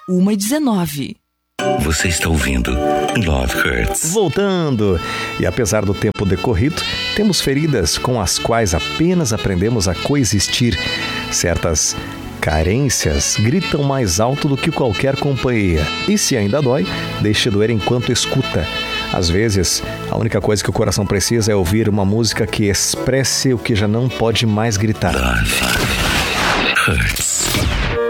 1h19. Você está ouvindo Love Hurts. Voltando, e apesar do tempo decorrido, temos feridas com as quais apenas aprendemos a coexistir. Certas carências gritam mais alto do que qualquer companhia. E se ainda dói, deixe doer enquanto escuta. Às vezes, a única coisa que o coração precisa é ouvir uma música que expresse o que já não pode mais gritar. Love Hurts.